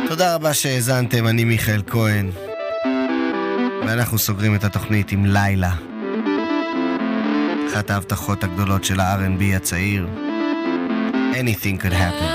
תודה רבה שהאזנתם, אני מיכאל כהן. ואנחנו סוגרים את התוכנית עם לילה. אחת ההבטחות הגדולות של ה-R&B הצעיר. Anything could happen.